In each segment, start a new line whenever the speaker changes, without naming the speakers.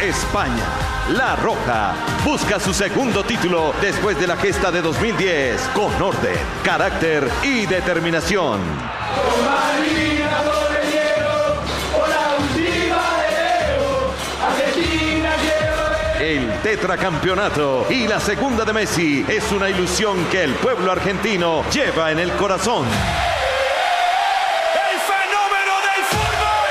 España, La Roja, busca su segundo título después de la gesta de 2010 con orden, carácter y determinación. El tetracampeonato y la segunda de Messi es una ilusión que el pueblo argentino lleva en el corazón.
¡El fenómeno del fútbol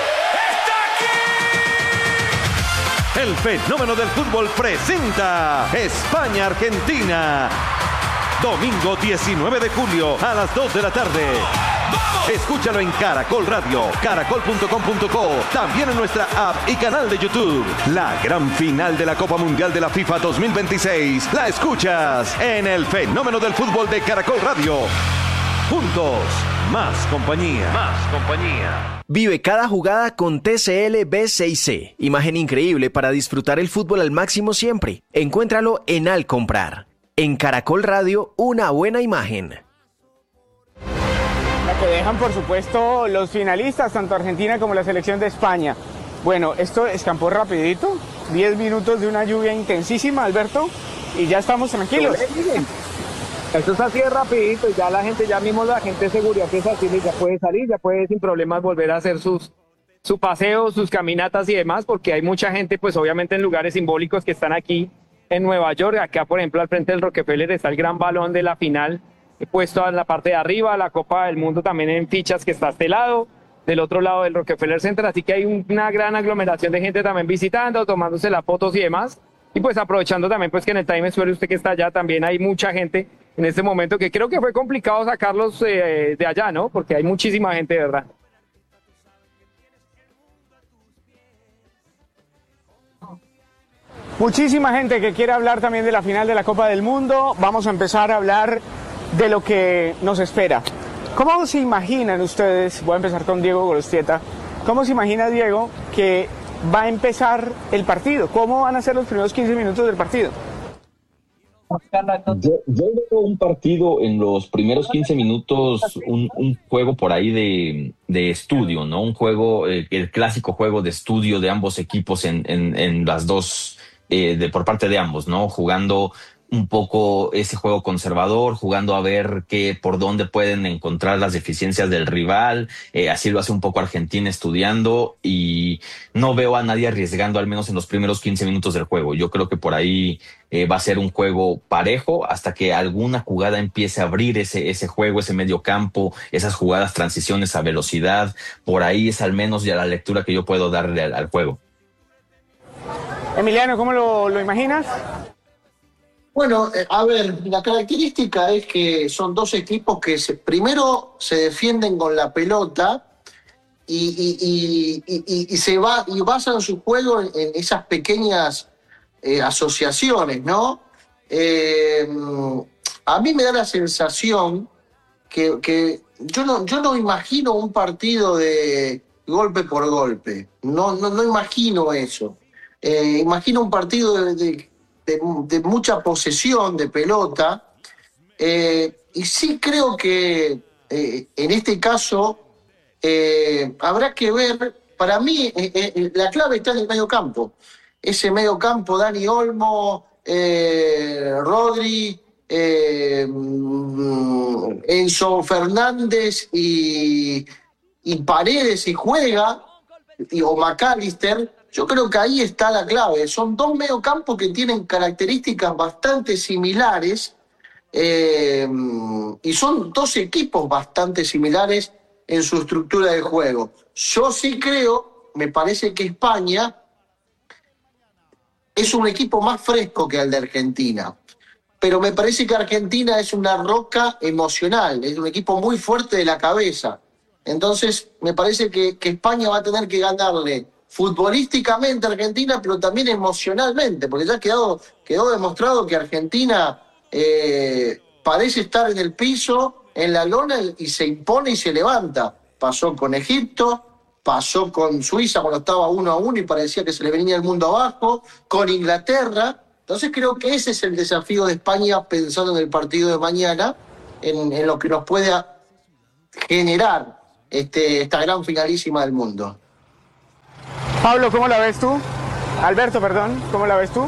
está aquí!
El fenómeno del fútbol presenta España-Argentina. Domingo 19 de julio a las 2 de la tarde. Escúchalo en Caracol Radio, caracol.com.co, también en nuestra app y canal de YouTube. La gran final de la Copa Mundial de la FIFA 2026 la escuchas en el fenómeno del fútbol de Caracol Radio. Juntos, más compañía. Más compañía.
Vive cada jugada con TCL B6C. Imagen increíble para disfrutar el fútbol al máximo siempre. Encuéntralo en Al Comprar. En Caracol Radio, una buena imagen.
La que dejan, por supuesto, los finalistas, tanto Argentina como la selección de España. Bueno, esto escampó rapidito, 10 minutos de una lluvia intensísima, Alberto, y ya estamos tranquilos.
Esto es así de rapidito, y ya la gente de seguridad que es así, ya puede salir, ya puede sin problemas volver a hacer su paseo, sus caminatas y demás, porque hay mucha gente, pues obviamente en lugares simbólicos que están aquí en Nueva York. Acá, por ejemplo, al frente del Rockefeller está el gran balón de la final, puesto en la parte de arriba, la Copa del Mundo también en fichas que está a este lado, del otro lado del Rockefeller Center, así que hay una gran aglomeración de gente también visitando, tomándose las fotos y demás, y pues aprovechando también pues que en el Times Square, usted que está allá, también hay mucha gente en este momento, que creo que fue complicado sacarlos de allá, ¿no? Porque hay muchísima gente, de verdad.
Muchísima gente que quiere hablar también de la final de la Copa del Mundo. Vamos a empezar a hablar de lo que nos espera. ¿Cómo se imaginan ustedes? Voy a empezar con Diego Gorostieta. ¿Cómo se imagina, Diego, que va a empezar el partido? ¿Cómo van a ser los primeros 15 minutos del partido?
Yo veo un partido en los primeros 15 minutos, un juego por ahí de estudio, ¿no? Un juego, el clásico juego de estudio de ambos equipos en las dos, por parte de ambos, ¿no? Jugando un poco ese juego conservador, jugando a ver por dónde pueden encontrar las deficiencias del rival. Así lo hace un poco Argentina, estudiando, y no veo a nadie arriesgando, al menos en los primeros 15 minutos del juego. Yo creo que por ahí va a ser un juego parejo hasta que alguna jugada empiece a abrir ese juego, ese medio campo, esas jugadas, transiciones a velocidad. Por ahí es al menos ya la lectura que yo puedo darle al juego.
Emiliano, ¿cómo lo imaginas?
Bueno, a ver, la característica es que son dos equipos que primero se defienden con la pelota y basan su juego en esas pequeñas asociaciones, ¿no? A mí me da la sensación que yo no imagino un partido de golpe por golpe. No imagino eso. Imagino un partido de mucha posesión de pelota, y sí creo que en este caso habrá que ver. Para mí la clave está en el medio campo, ese medio campo: Dani Olmo, Rodri, Enzo Fernández y Paredes, si juega, o McAllister. Yo creo que ahí está la clave. Son dos mediocampos que tienen características bastante similares, y son dos equipos bastante similares en su estructura de juego. Yo sí creo, me parece que España es un equipo más fresco que el de Argentina, pero me parece que Argentina es una roca emocional, es un equipo muy fuerte de la cabeza. Entonces me parece que España va a tener que ganarle futbolísticamente a Argentina, pero también emocionalmente, porque ya quedó demostrado que Argentina parece estar en el piso, en la lona, y se impone y se levanta. Pasó con Egipto, pasó con Suiza cuando estaba 1-1 y parecía que se le venía el mundo abajo, con Inglaterra. Entonces creo que ese es el desafío de España, pensando en el partido de mañana, en lo que nos pueda generar esta gran finalísima del mundo.
Pablo, ¿cómo la ves tú? Alberto, perdón, ¿cómo la ves tú?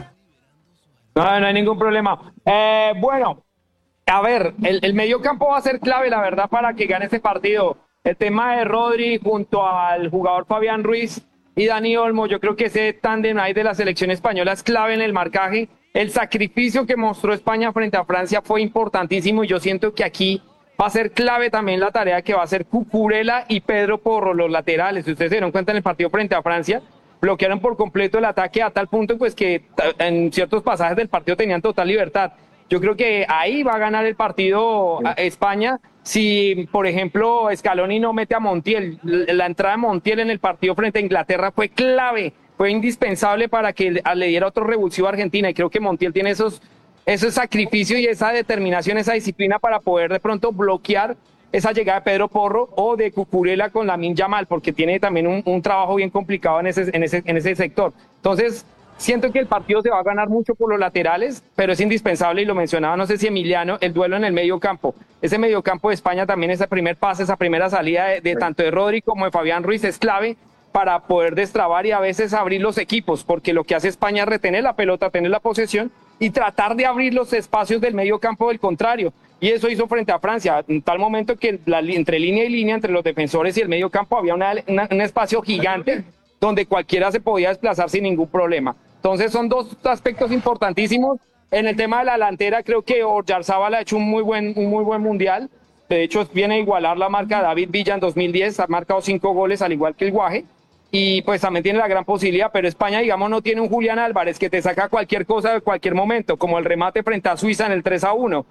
No hay ningún problema. Bueno, a ver, el mediocampo va a ser clave, la verdad, para que gane este partido. El tema de Rodri junto al jugador Fabián Ruiz y Dani Olmo, yo creo que ese tándem ahí de la selección española es clave en el marcaje. El sacrificio que mostró España frente a Francia fue importantísimo y yo siento que aquí va a ser clave también la tarea que va a hacer Cucurella y Pedro Porro, los laterales. Si ustedes se dieron cuenta en el partido frente a Francia, bloquearon por completo el ataque a tal punto pues que en ciertos pasajes del partido tenían total libertad. Yo creo que ahí va a ganar el partido España si, por ejemplo, Scaloni no mete a Montiel. La entrada de Montiel en el partido frente a Inglaterra fue clave, fue indispensable para que le diera otro revulsivo a Argentina y creo que Montiel tiene esos sacrificios y esa determinación, esa disciplina para poder de pronto bloquear esa llegada de Pedro Porro o de Cucurella con Lamine Yamal, porque tiene también un trabajo bien complicado en ese sector. Entonces, siento que el partido se va a ganar mucho por los laterales, pero es indispensable, y lo mencionaba, no sé si Emiliano, el duelo en el medio campo. Ese medio campo de España también, ese primer pase, esa primera salida de tanto de Rodri como de Fabián Ruiz es clave para poder destrabar y a veces abrir los equipos, porque lo que hace España es retener la pelota, tener la posesión y tratar de abrir los espacios del medio campo del contrario. Y eso hizo frente a Francia, en tal momento que entre línea y línea, entre los defensores y el medio campo, había un espacio gigante donde cualquiera se podía desplazar sin ningún problema. Entonces son dos aspectos importantísimos. En el tema de la delantera, creo que Oyarzábal ha hecho un muy buen mundial. De hecho, viene a igualar la marca de David Villa en 2010, ha marcado 5 goles, al igual que el Guaje. Y pues también tiene la gran posibilidad, pero España, digamos, no tiene un Julián Álvarez que te saca cualquier cosa de cualquier momento, como el remate frente a Suiza en el 3-1.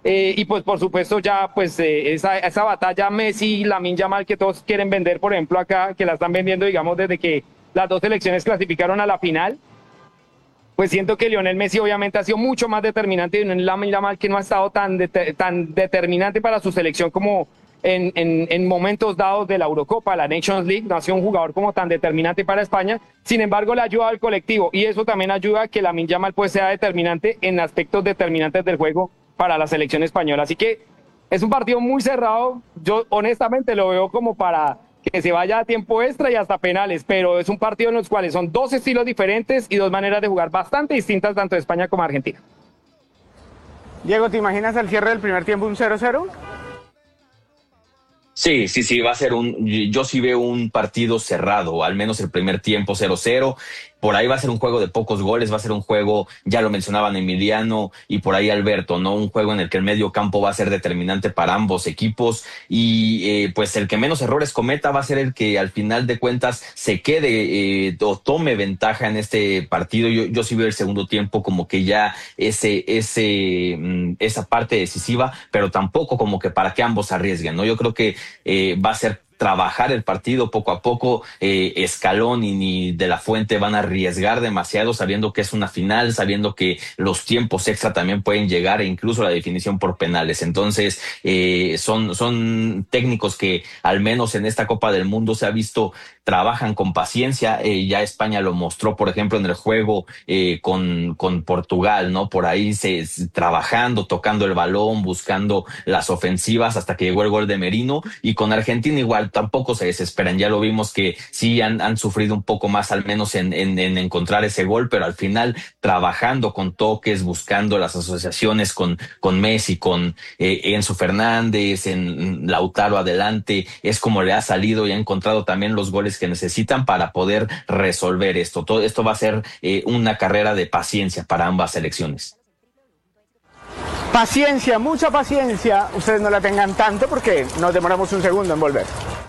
Y pues por supuesto ya pues esa batalla Messi y Lamine Yamal que todos quieren vender, por ejemplo acá, que la están vendiendo digamos desde que las dos selecciones clasificaron a la final, pues siento que Lionel Messi obviamente ha sido mucho más determinante y Lamine Yamal que no ha estado tan determinante para su selección como en momentos dados de la Eurocopa, la Nations League, no ha sido un jugador como tan determinante para España. Sin embargo, le ayuda al colectivo y eso también ayuda a que Lamine Yamal pues sea determinante en aspectos determinantes del juego para la selección española. Así que es un partido muy cerrado. Yo honestamente lo veo como para que se vaya a tiempo extra y hasta penales, pero es un partido en los cuales son dos estilos diferentes y dos maneras de jugar bastante distintas tanto de España como de Argentina.
Diego, ¿te imaginas al cierre del primer tiempo un 0-0?
Sí, va a ser yo sí veo un partido cerrado, al menos el primer tiempo 0-0. Por ahí va a ser un juego de pocos goles, va a ser un juego, ya lo mencionaban Emiliano y por ahí Alberto, ¿no? Un juego en el que el medio campo va a ser determinante para ambos equipos y pues el que menos errores cometa va a ser el que al final de cuentas se quede o tome ventaja en este partido. Yo sí veo el segundo tiempo como que ya esa parte decisiva, pero tampoco como que para que ambos arriesguen, ¿no? Yo creo que va a ser trabajar el partido poco a poco. Scaloni ni De La Fuente van a arriesgar demasiado sabiendo que es una final, sabiendo que los tiempos extra también pueden llegar e incluso la definición por penales. Entonces son técnicos que al menos en esta Copa del Mundo se ha visto trabajan con paciencia. Ya España lo mostró, por ejemplo, en el juego con Portugal, ¿no? Por ahí trabajando, tocando el balón, buscando las ofensivas hasta que llegó el gol de Merino. Y con Argentina igual tampoco se desesperan. Ya lo vimos que sí han sufrido un poco más, al menos en encontrar ese gol, pero al final trabajando con toques, buscando las asociaciones con Messi, con Enzo Fernández, en Lautaro adelante, es como le ha salido y ha encontrado también los goles que necesitan para poder resolver esto. Todo esto va a ser una carrera de paciencia para ambas selecciones.
Paciencia, mucha paciencia. Ustedes no la tengan tanto porque nos demoramos un segundo en volver.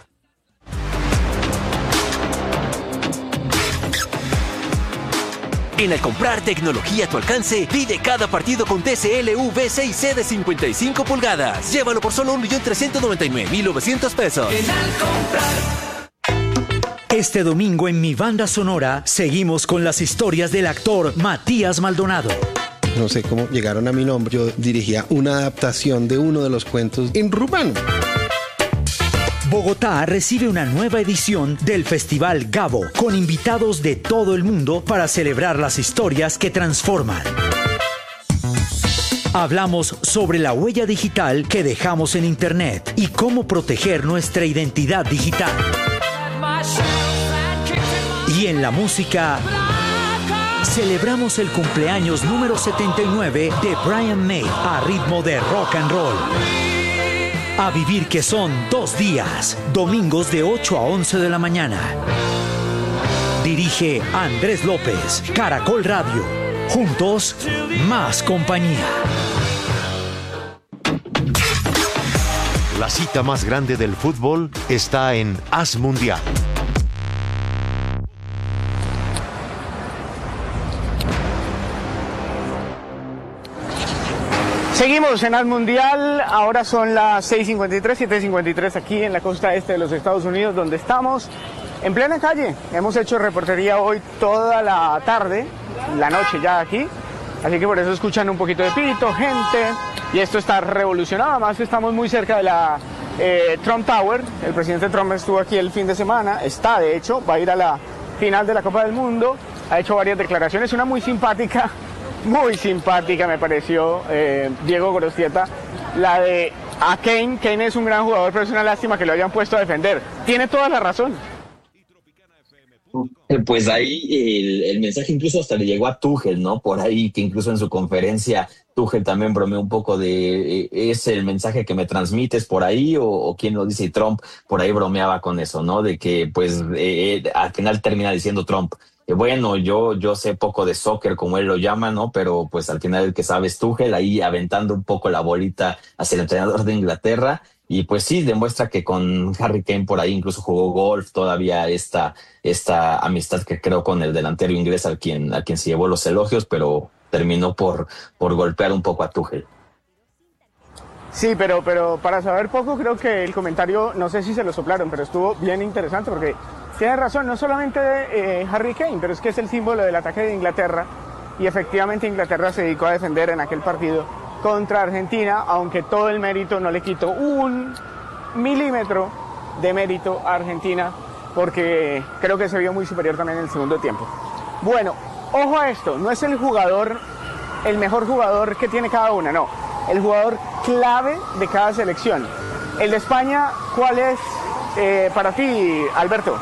En Al Comprar tecnología a tu alcance, vive cada partido con TCL V6C de 55 pulgadas. Llévalo por solo 1.399.900 pesos.
En Al Comprar.
Este domingo en Mi Banda Sonora seguimos con las historias del actor Matías Maldonado.
No sé cómo llegaron a mi nombre. Yo dirigía una adaptación de uno de los cuentos en rumano.
Bogotá recibe una nueva edición del Festival Gabo, con invitados de todo el mundo para celebrar las historias que transforman. Hablamos sobre la huella digital que dejamos en Internet y cómo proteger nuestra identidad digital. Y en la música, celebramos el cumpleaños número 79 de Brian May a ritmo de rock and roll. A vivir que son 2 días, domingos de 8 a 11 de la mañana. Dirige Andrés López, Caracol Radio. Juntos, más compañía.
La cita más grande del fútbol está en Haz Mundial.
Seguimos en Haz Mundial, ahora son las 6:53, 7:53 aquí en la costa este de los Estados Unidos, donde estamos en plena calle. Hemos hecho reportería hoy toda la tarde, la noche ya aquí, así que por eso escuchan un poquito de pito, gente, y esto está revolucionado. Además estamos muy cerca de la Trump Tower. El presidente Trump estuvo aquí el fin de semana, está de hecho, va a ir a la final de la Copa del Mundo, ha hecho varias declaraciones, una muy simpática me pareció, Diego Gorostieta, la de a Kane. Kane es un gran jugador, pero es una lástima que lo hayan puesto a defender. Tiene toda la razón.
Pues ahí el mensaje incluso hasta le llegó a Tuchel, ¿no? Por ahí, que incluso en su conferencia Tuchel también bromeó un poco de ¿es el mensaje que me transmites por ahí o quién lo dice? Y Trump por ahí bromeaba con eso, ¿no? De que pues al final termina diciendo Trump, bueno, yo sé poco de soccer, como él lo llama, ¿no? Pero pues al final el que sabe es Tuchel, ahí aventando un poco la bolita hacia el entrenador de Inglaterra. Y pues sí, demuestra que con Harry Kane por ahí incluso jugó golf, todavía esta amistad que creó con el delantero inglés a quien se llevó los elogios, pero terminó por golpear un poco a Tuchel.
Sí, pero para saber poco, creo que el comentario, no sé si se lo soplaron, pero estuvo bien interesante porque tiene razón, no solamente Harry Kane, pero es que es el símbolo del ataque de Inglaterra, y efectivamente Inglaterra se dedicó a defender en aquel partido contra Argentina, aunque todo el mérito no le quitó un milímetro de mérito a Argentina, porque creo que se vio muy superior también en el segundo tiempo. Bueno, ojo a esto, no es el mejor jugador que tiene cada una, no, el jugador clave de cada selección. El de España, ¿cuál es para ti, Alberto?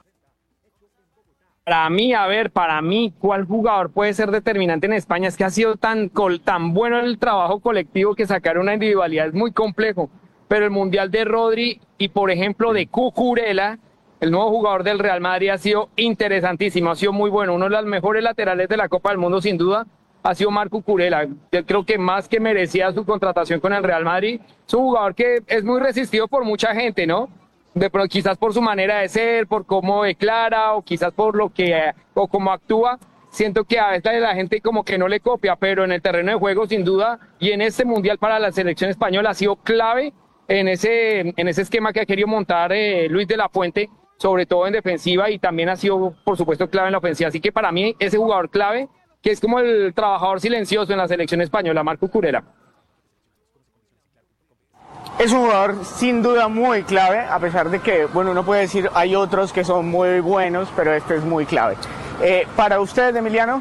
Para mí, ¿cuál jugador puede ser determinante en España? Es que ha sido tan bueno el trabajo colectivo que sacar una individualidad es muy complejo. Pero el Mundial de Rodri y, por ejemplo, de Cucurella, el nuevo jugador del Real Madrid, ha sido interesantísimo, ha sido muy bueno. Uno de los mejores laterales de la Copa del Mundo, sin duda, ha sido Marco Cucurella. Yo creo que más que merecía su contratación con el Real Madrid. Es un jugador que es muy resistido por mucha gente, ¿no? Pero quizás por su manera de ser, por cómo declara o quizás por lo que o cómo actúa, siento que a veces la gente como que no le copia, pero en el terreno de juego sin duda y en este mundial para la selección española ha sido clave en ese esquema que ha querido montar Luis de la Fuente, sobre todo en defensiva, y también ha sido por supuesto clave en la ofensiva. Así que para mí ese jugador clave, que es como el trabajador silencioso en la selección española, Marco Cucurella.
Es un jugador sin duda muy clave, a pesar de que, bueno, uno puede decir hay otros que son muy buenos, pero este es muy clave. ¿Para usted, Emiliano?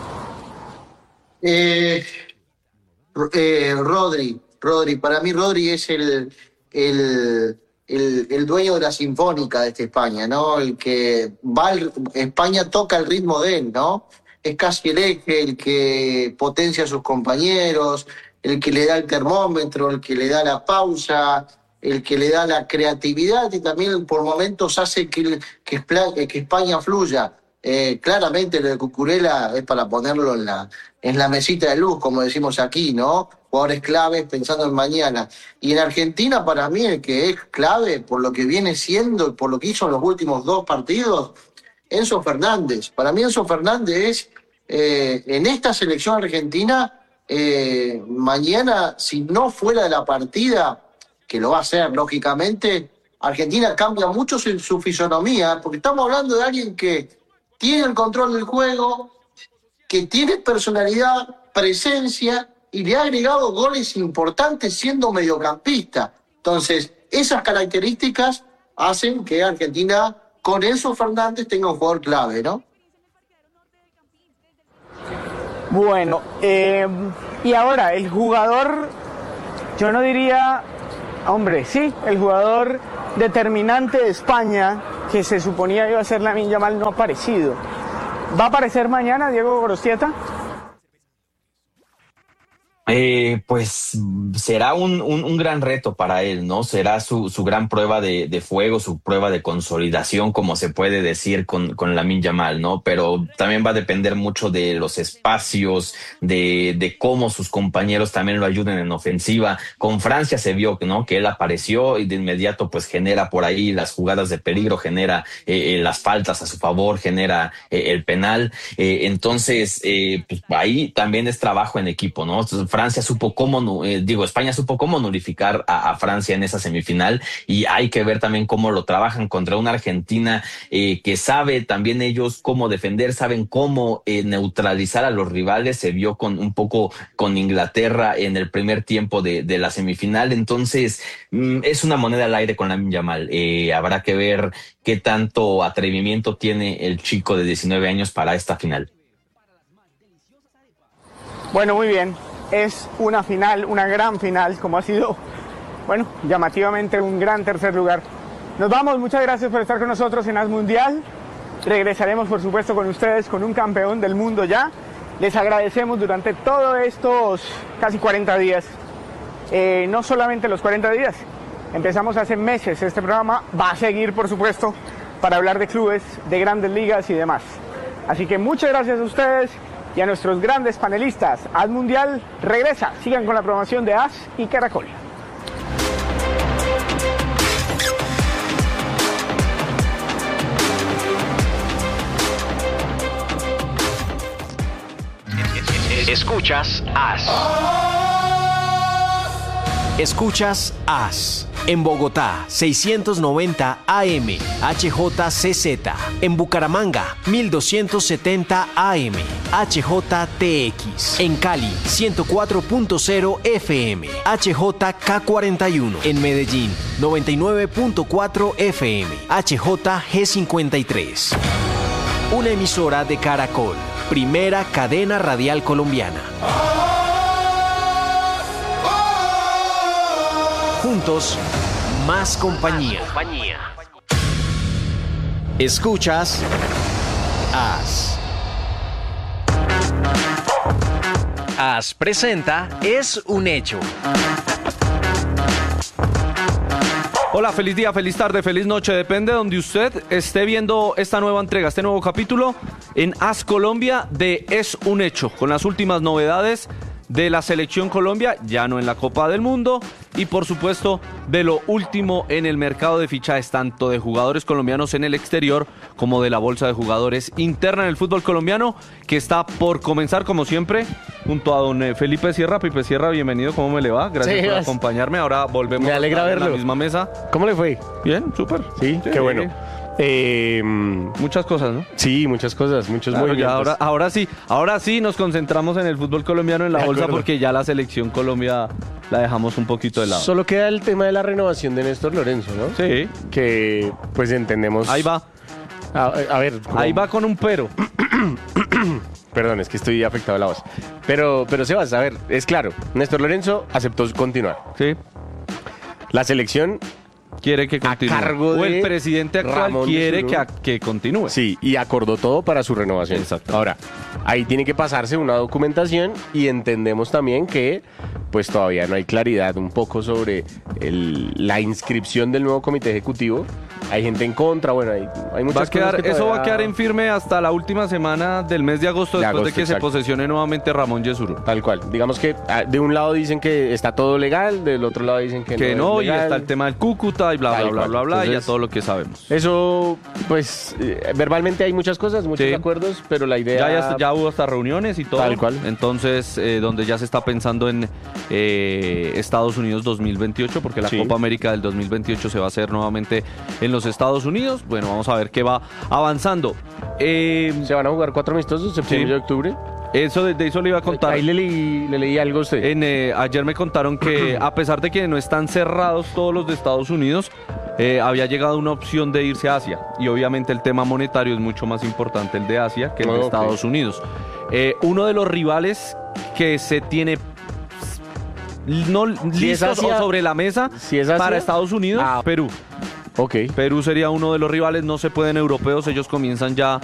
Rodri, para mí Rodri es el dueño de la sinfónica de esta España, ¿no? El que España toca el ritmo de él, ¿no? Es casi el eje, el que potencia a sus compañeros, el que le da el termómetro, el que le da la pausa, el que le da la creatividad y también por momentos hace que España fluya. Claramente lo de Cucurella es para ponerlo en la mesita de luz, como decimos aquí, ¿no? Jugadores claves pensando en mañana. Y en Argentina, para mí, el que es clave por lo que viene siendo, por lo que hizo en los últimos 2 partidos, Enzo Fernández. Para mí Enzo Fernández es, en esta selección argentina, mañana, si no fuera de la partida, que lo va a hacer lógicamente, Argentina cambia mucho su fisonomía, porque estamos hablando de alguien que tiene el control del juego, que tiene personalidad, presencia, y le ha agregado goles importantes siendo mediocampista. Entonces, esas características hacen que Argentina, con Enzo Fernández, tenga un jugador clave, ¿no?
Bueno, y ahora el jugador, yo no diría, hombre, sí, el jugador determinante de España, que se suponía iba a ser Lamine Yamal, no ha aparecido. ¿Va a aparecer mañana Diego Gorostieta?
Pues será un gran reto para él, ¿no? Será su gran prueba de fuego, su prueba de consolidación, como se puede decir con Lamine Yamal, ¿no? Pero también va a depender mucho de los espacios, de cómo sus compañeros también lo ayuden en ofensiva. Con Francia se vio, ¿no? Que él apareció y de inmediato pues genera por ahí las jugadas de peligro, genera las faltas a su favor, genera el penal. Entonces, pues ahí también es trabajo en equipo, ¿no? Entonces, España supo cómo nulificar a Francia en esa semifinal, y hay que ver también cómo lo trabajan contra una Argentina que sabe también ellos cómo defender, saben cómo neutralizar a los rivales. Se vio un poco con Inglaterra en el primer tiempo de la semifinal. Entonces es una moneda al aire con Lamine Yamal. Habrá que ver qué tanto atrevimiento tiene el chico de 19 años para esta final.
Bueno, muy bien. Es una final, una gran final, como ha sido, bueno, llamativamente un gran tercer lugar. Nos vamos, muchas gracias por estar con nosotros en As Mundial. Regresaremos, por supuesto, con ustedes, con un campeón del mundo ya. Les agradecemos durante todos estos casi 40 días. No solamente los 40 días, empezamos hace meses. Este programa va a seguir, por supuesto, para hablar de clubes, de grandes ligas y demás. Así que muchas gracias a ustedes y a nuestros grandes panelistas. As Mundial regresa. Sigan con la programación de As y Caracol.
Escuchas As. Escuchas As. En Bogotá, 690 AM, HJCZ. En Bucaramanga, 1270 AM, HJTX. En Cali, 104.0 FM, HJK41. En Medellín, 99.4 FM, HJG53. Una emisora de Caracol, primera cadena radial colombiana. Juntos, más compañía. Escuchas As. As presenta Es un Hecho.
Hola, feliz día, feliz tarde, feliz noche, depende de donde usted esté viendo esta nueva entrega, este nuevo capítulo en As Colombia de Es un Hecho, con las últimas novedades de la Selección Colombia, ya no en la Copa del Mundo, y por supuesto de lo último en el mercado de fichajes, tanto de jugadores colombianos en el exterior como de la bolsa de jugadores interna en el fútbol colombiano, que está por comenzar como siempre, junto a don Felipe Sierra. Pipe Sierra, bienvenido, ¿cómo me le va? Gracias por acompañarme, ahora volvemos
me alegra verlo.
A la misma mesa.
¿Cómo le fue?
Bien, súper.
Sí, qué bueno.
Muchas cosas, ¿no?
Sí, muchas cosas, muchos movimientos.
Ahora sí nos concentramos en el fútbol colombiano, en la bolsa, porque ya la Selección Colombia la dejamos un poquito de lado.
Solo queda el tema de la renovación de Néstor Lorenzo, ¿no?
Sí.
Que pues entendemos.
Ahí va.
A ver.
Ahí va con un pero.
Perdón, es que estoy afectado a la voz. Pero Sebas, a ver, es claro, Néstor Lorenzo aceptó continuar.
Sí.
La selección
quiere que continúe.
A cargo de
o el presidente actual
Ramón
quiere que continúe.
Sí, y acordó todo para su renovación.
Exacto.
Ahora, ahí tiene que pasarse una documentación y entendemos también que pues todavía no hay claridad un poco sobre la inscripción del nuevo comité ejecutivo. Hay gente en contra, bueno, hay muchas cosas que
eso
todavía...
va a quedar en firme hasta la última semana del mes de agosto, después de que
exacto.
se posesione nuevamente Ramón Yesuro.
Tal cual. Digamos que de un lado dicen que está todo legal, del otro lado dicen que no es legal.
Y está el tema del Cúcuta y bla, bla,
Entonces,
y ya todo lo que sabemos.
Eso, pues, verbalmente hay muchas cosas, muchos acuerdos, pero la idea...
Ya hubo hasta reuniones y todo.
Tal cual.
Entonces, donde ya se está pensando en Estados Unidos 2028, porque la Copa América del 2028 se va a hacer nuevamente en los Estados Unidos. Bueno, vamos a ver qué va avanzando.
Se van a jugar 4 amistosos, septiembre y octubre.
De eso le iba a contar.
Ahí le leí algo a usted.
Ayer me contaron que a pesar de que no están cerrados todos los de Estados Unidos, había llegado una opción de irse a Asia. Y obviamente el tema monetario es mucho más importante el de Asia que el de Estados Unidos. Uno de los rivales que se tiene listos o sobre la mesa para Estados Unidos, Perú.
Okay.
Perú sería uno de los rivales, no se pueden europeos, ellos comienzan ya